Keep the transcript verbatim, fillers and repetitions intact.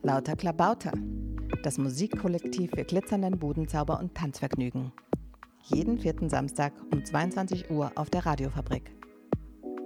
Lauter Klabauter, das Musikkollektiv für glitzernden Budenzauber und Tanzvergnügen. Jeden vierten Samstag um zweiundzwanzig Uhr auf der Radiofabrik.